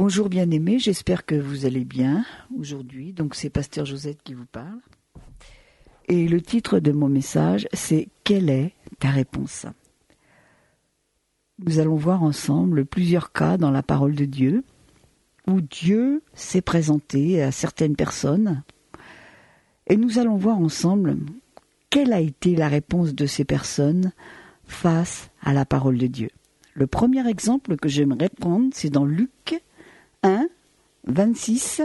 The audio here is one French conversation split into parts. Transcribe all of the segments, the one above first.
Bonjour bien-aimés, j'espère que vous allez bien aujourd'hui. Donc c'est Pasteur Josette qui vous parle. Et le titre de mon message, c'est « Quelle est ta réponse ?» Nous allons voir ensemble plusieurs cas dans la parole de Dieu où Dieu s'est présenté à certaines personnes et nous allons voir ensemble quelle a été la réponse de ces personnes face à la parole de Dieu. Le premier exemple que j'aimerais prendre, c'est dans Luc 1, 26,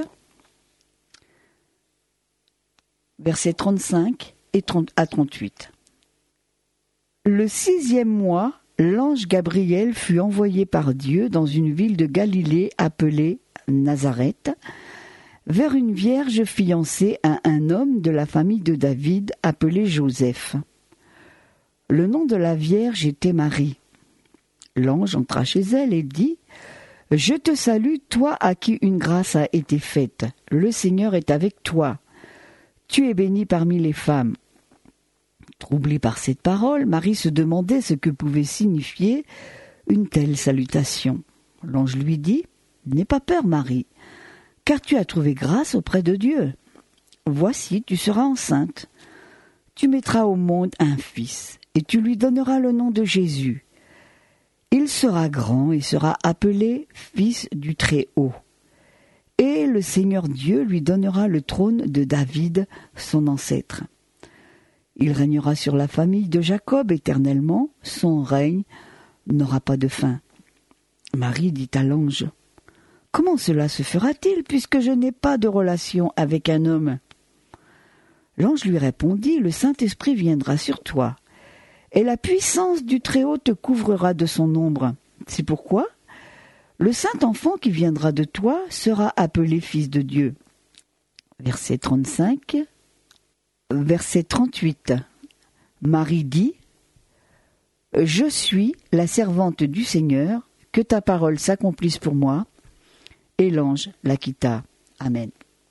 versets 35 à 38. Le 6e mois, l'ange Gabriel fut envoyé par Dieu dans une ville de Galilée appelée Nazareth, vers une vierge fiancée à un homme de la famille de David appelé Joseph. Le nom de la vierge était Marie. L'ange entra chez elle et dit « Je te salue, toi à qui une grâce a été faite. Le Seigneur est avec toi. Tu es bénie parmi les femmes. » Troublée par cette parole, Marie se demandait ce que pouvait signifier une telle salutation. L'ange lui dit « N'aie pas peur, Marie, car tu as trouvé grâce auprès de Dieu. Voici, tu seras enceinte. Tu mettras au monde un fils, et tu lui donneras le nom de Jésus. Il sera grand et sera appelé Fils du Très-Haut. Et le Seigneur Dieu lui donnera le trône de David, son ancêtre. Il régnera sur la famille de Jacob éternellement, son règne n'aura pas de fin. » Marie dit à l'ange « Comment cela se fera-t-il puisque je n'ai pas de relation avec un homme ?» L'ange lui répondit « Le Saint-Esprit viendra sur toi. Et la puissance du Très-Haut te couvrira de son ombre. C'est pourquoi le saint enfant qui viendra de toi sera appelé Fils de Dieu. » Verset 35, verset 38. Marie dit « Je suis la servante du Seigneur, que ta parole s'accomplisse pour moi. » Et l'ange la quitta. Amen.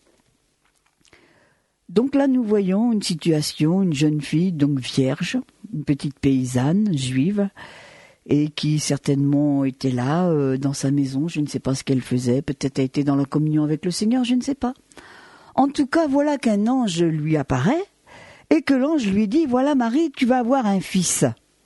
Donc là, nous voyons une situation, une jeune fille, donc vierge, une petite paysanne juive, et qui certainement était là, dans sa maison, je ne sais pas ce qu'elle faisait, peut-être elle était dans la communion avec le Seigneur, je ne sais pas. En tout cas, voilà qu'un ange lui apparaît, et que l'ange lui dit « Voilà Marie, tu vas avoir un fils ».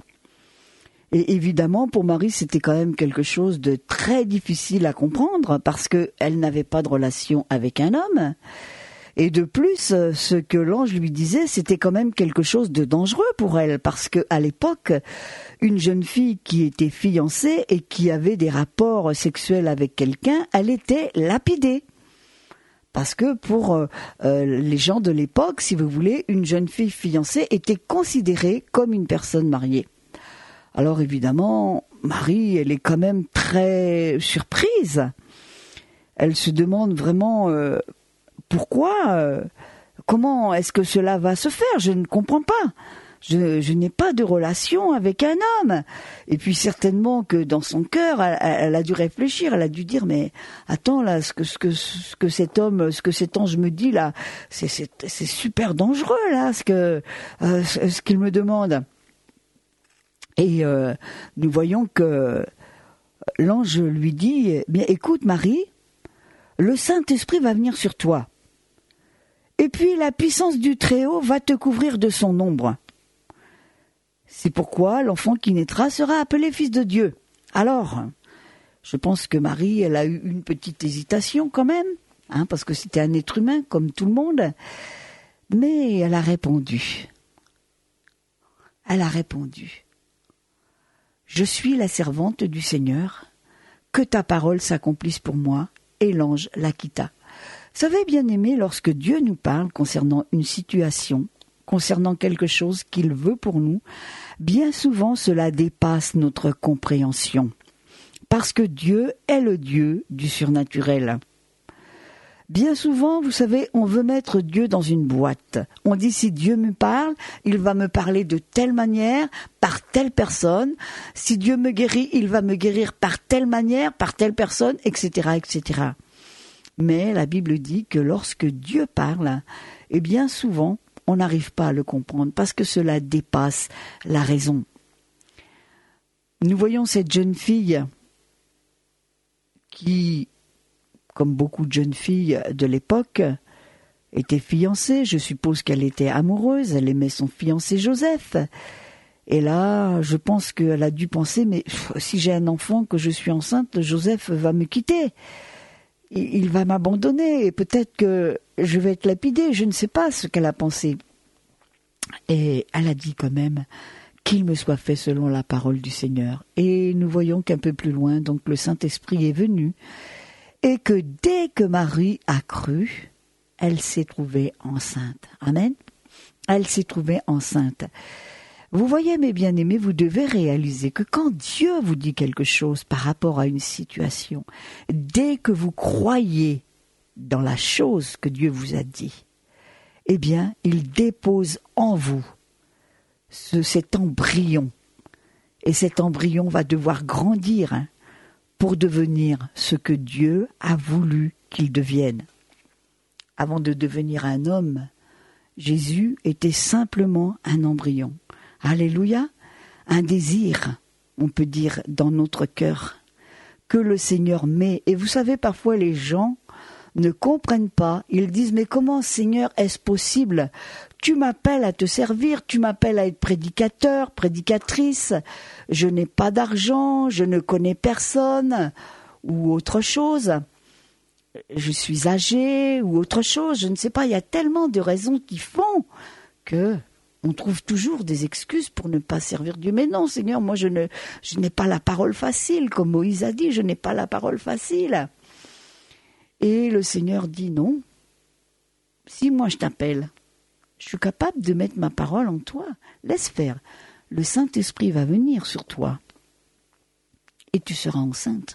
Et évidemment, pour Marie, c'était quand même quelque chose de très difficile à comprendre, parce qu'elle n'avait pas de relation avec un homme. Et de plus, ce que l'ange lui disait, c'était quand même quelque chose de dangereux pour elle, parce qu'à l'époque, une jeune fille qui était fiancée et qui avait des rapports sexuels avec quelqu'un, elle était lapidée. Parce que pour les gens de l'époque, si vous voulez, une jeune fille fiancée était considérée comme une personne mariée. Alors évidemment, Marie, elle est quand même très surprise. Elle se demande vraiment... Pourquoi comment est-ce que cela va se faire? Je ne comprends pas. Je n'ai pas de relation avec un homme. Et puis certainement que dans son cœur, elle a dû réfléchir. Elle a dû dire mais attends là, ce que cet ange me dit là, c'est super dangereux là, ce qu'il me demande. Et nous voyons que l'ange lui dit bien écoute Marie, le Saint-Esprit va venir sur toi. Et puis la puissance du Très-Haut va te couvrir de son ombre. C'est pourquoi l'enfant qui naîtra sera appelé Fils de Dieu. Alors, je pense que Marie, elle a eu une petite hésitation quand même, parce que c'était un être humain comme tout le monde. Mais elle a répondu. Elle a répondu. « Je suis la servante du Seigneur, que ta parole s'accomplisse pour moi. » Et l'ange la quitta. Vous savez, bien-aimés, lorsque Dieu nous parle concernant une situation, concernant quelque chose qu'il veut pour nous, bien souvent cela dépasse notre compréhension. Parce que Dieu est le Dieu du surnaturel. Bien souvent, vous savez, on veut mettre Dieu dans une boîte. On dit si Dieu me parle, il va me parler de telle manière, par telle personne. Si Dieu me guérit, il va me guérir par telle manière, par telle personne, etc., etc. Mais la Bible dit que lorsque Dieu parle, eh bien souvent, on n'arrive pas à le comprendre parce que cela dépasse la raison. Nous voyons cette jeune fille qui comme beaucoup de jeunes filles de l'époque, était fiancée. Je suppose qu'elle était amoureuse, elle aimait son fiancé Joseph. Et là, je pense qu'elle a dû penser, mais si j'ai un enfant, que je suis enceinte, Joseph va me quitter. Il va m'abandonner et peut-être que je vais être lapidée. Je ne sais pas ce qu'elle a pensé. Et elle a dit quand même qu'il me soit fait selon la parole du Seigneur. Et nous voyons qu'un peu plus loin, donc le Saint-Esprit est venu et que dès que Marie a cru, elle s'est trouvée enceinte. Amen. Elle s'est trouvée enceinte. Vous voyez, mes bien-aimés, vous devez réaliser que quand Dieu vous dit quelque chose par rapport à une situation, dès que vous croyez dans la chose que Dieu vous a dit, eh bien, il dépose en vous cet embryon. Et cet embryon va devoir grandir pour devenir ce que Dieu a voulu qu'il devienne. Avant de devenir un homme, Jésus était simplement un embryon. Alléluia, un désir, on peut dire, dans notre cœur, que le Seigneur met. Et vous savez, parfois les gens ne comprennent pas. Ils disent, mais comment, Seigneur, est-ce possible? Tu m'appelles à te servir, tu m'appelles à être prédicateur, prédicatrice. Je n'ai pas d'argent, je ne connais personne, ou autre chose. Je suis âgé, ou autre chose, je ne sais pas. Il y a tellement de raisons qui font que on trouve toujours des excuses pour ne pas servir Dieu. Mais non, Seigneur, moi je n'ai pas la parole facile, comme Moïse a dit, je n'ai pas la parole facile. Et le Seigneur dit non. Si moi je t'appelle, je suis capable de mettre ma parole en toi. Laisse faire. Le Saint-Esprit va venir sur toi. Et tu seras enceinte.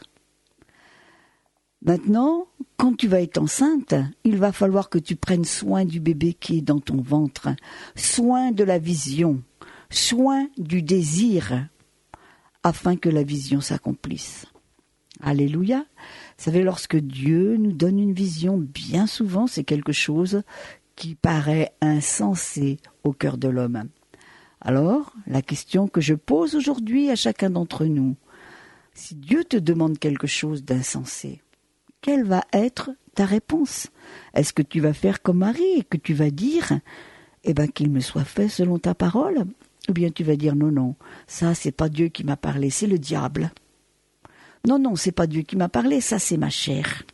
Maintenant, quand tu vas être enceinte, il va falloir que tu prennes soin du bébé qui est dans ton ventre, soin de la vision, soin du désir, afin que la vision s'accomplisse. Alléluia. Vous savez, lorsque Dieu nous donne une vision, bien souvent, c'est quelque chose qui paraît insensé au cœur de l'homme. Alors, la question que je pose aujourd'hui à chacun d'entre nous, si Dieu te demande quelque chose d'insensé, quelle va être ta réponse? Est-ce que tu vas faire comme Marie et que tu vas dire qu'il me soit fait selon ta parole? Ou bien tu vas dire non, ça c'est pas Dieu qui m'a parlé, c'est le diable. Non, c'est pas Dieu qui m'a parlé, ça c'est ma chair.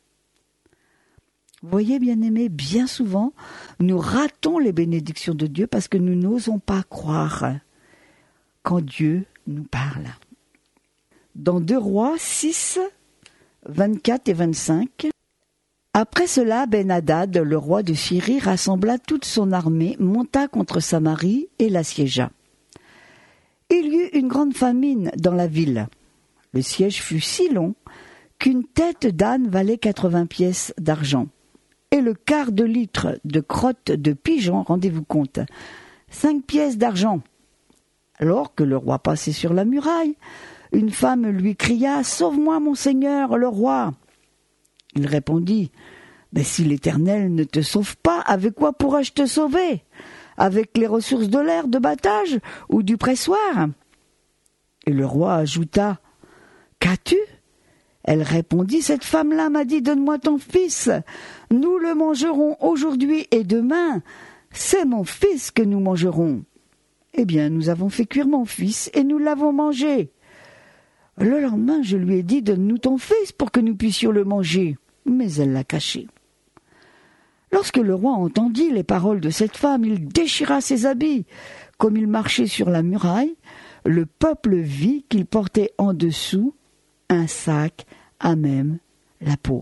Vous voyez, bien-aimés, bien souvent, nous ratons les bénédictions de Dieu parce que nous n'osons pas croire quand Dieu nous parle. Dans 2 Rois 6, 24 et 25. Après cela, Ben-Hadad, le roi de Syrie, rassembla toute son armée, monta contre Samarie et l'assiégea. Il y eut une grande famine dans la ville. Le siège fut si long qu'une tête d'âne valait 80 pièces d'argent. Et le quart de litre de crotte de pigeon, rendez-vous compte, 5 pièces d'argent. Alors que le roi passait sur la muraille, une femme lui cria « Sauve-moi, mon seigneur, le roi !» Il répondit « Si l'Éternel ne te sauve pas, avec quoi pourrais-je te sauver? Avec les ressources de l'air de battage ou du pressoir ?» Et le roi ajouta « Qu'as-tu » Elle répondit « Cette femme-là m'a dit « Donne-moi ton fils. Nous le mangerons aujourd'hui et demain. C'est mon fils que nous mangerons. » Eh bien, nous avons fait cuire mon fils et nous l'avons mangé. Le lendemain, je lui ai dit « Donne-nous ton fils pour que nous puissions le manger. » Mais elle l'a caché. Lorsque le roi entendit les paroles de cette femme, il déchira ses habits. Comme il marchait sur la muraille, le peuple vit qu'il portait en dessous un sac à même la peau.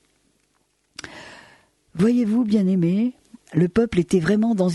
Voyez-vous, bien-aimés, le peuple était vraiment dans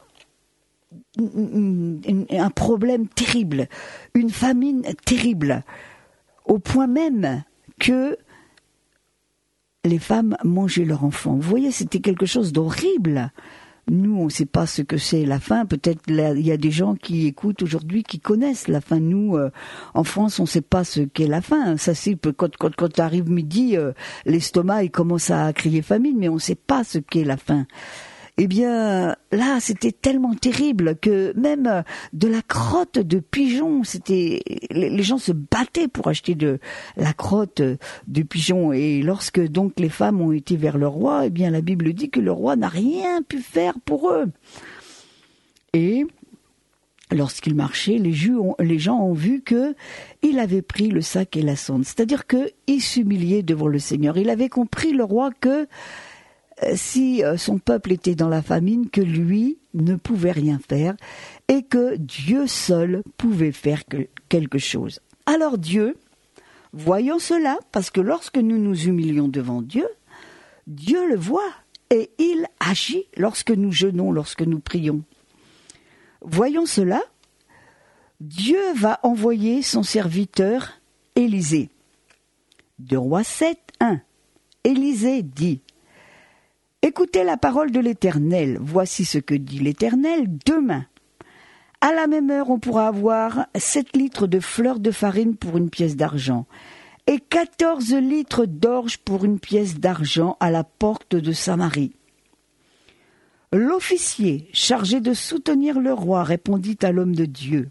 un problème terrible, une famine terrible, au point même que les femmes mangeaient leurs enfants. Vous voyez, c'était quelque chose d'horrible. Nous, on ne sait pas ce que c'est la faim. Peut-être il y a des gens qui écoutent aujourd'hui qui connaissent la faim. Nous, en France, on ne sait pas ce qu'est la faim. Ça, c'est quand arrive midi, l'estomac il commence à crier famine, mais on ne sait pas ce qu'est la faim. Eh bien, là, c'était tellement terrible que même de la crotte de pigeon, les gens se battaient pour acheter de la crotte de pigeon. Et lorsque donc les femmes ont été vers le roi, eh bien, la Bible dit que le roi n'a rien pu faire pour eux. Et lorsqu'il marchait, les gens ont vu que il avait pris le sac et la sonde. C'est-à-dire qu'il s'humiliait devant le Seigneur. Il avait compris, le roi, que si son peuple était dans la famine, que lui ne pouvait rien faire et que Dieu seul pouvait faire quelque chose. Alors Dieu, voyant cela, parce que lorsque nous nous humilions devant Dieu, Dieu le voit et il agit lorsque nous jeûnons, lorsque nous prions. Voyons cela, Dieu va envoyer son serviteur Élisée. 2 Rois 7, 1. Élisée dit: écoutez la parole de l'Éternel. Voici ce que dit l'Éternel. Demain, à la même heure, on pourra avoir 7 litres de fleur de farine pour une pièce d'argent et 14 litres d'orge pour une pièce d'argent à la porte de Samarie. L'officier chargé de soutenir le roi répondit à l'homme de Dieu: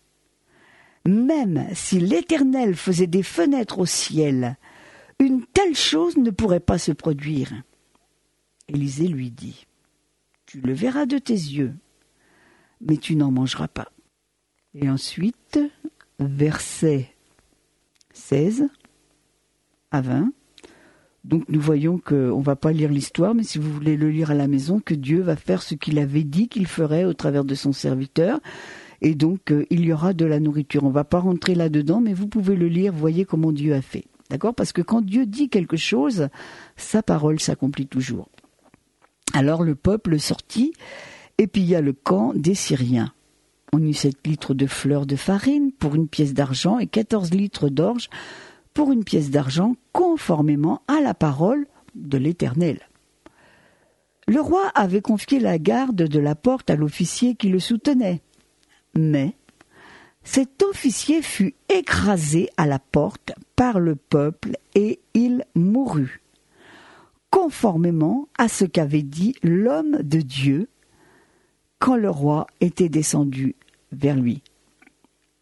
même si l'Éternel faisait des fenêtres au ciel, une telle chose ne pourrait pas se produire. Élisée lui dit: tu le verras de tes yeux, mais tu n'en mangeras pas. Et ensuite, versets 16 à 20. Donc nous voyons qu'on ne va pas lire l'histoire, mais si vous voulez le lire à la maison, que Dieu va faire ce qu'il avait dit qu'il ferait au travers de son serviteur. Et donc il y aura de la nourriture. On ne va pas rentrer là-dedans, mais vous pouvez le lire, voyez comment Dieu a fait. D'accord ? Parce que quand Dieu dit quelque chose, sa parole s'accomplit toujours. Alors le peuple sortit, et puis il y a le camp des Syriens. On eut 7 litres de fleur de farine pour une pièce d'argent et 14 litres d'orge pour une pièce d'argent, conformément à la parole de l'Éternel. Le roi avait confié la garde de la porte à l'officier qui le soutenait. Mais cet officier fut écrasé à la porte par le peuple et il mourut, conformément à ce qu'avait dit l'homme de Dieu quand le roi était descendu vers lui. Voyez-vous ?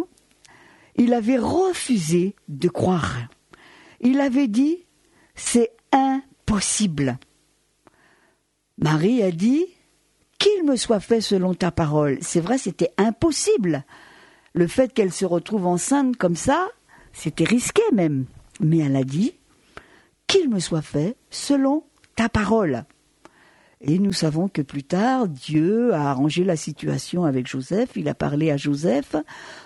Il avait refusé de croire. Il avait dit: c'est impossible. Marie a dit: qu'il me soit fait selon ta parole. C'est vrai, c'était impossible. Le fait qu'elle se retrouve enceinte comme ça, c'était risqué même. Mais elle a dit: qu'il me soit fait selon ta parole. Et nous savons que plus tard, Dieu a arrangé la situation avec Joseph. Il a parlé à Joseph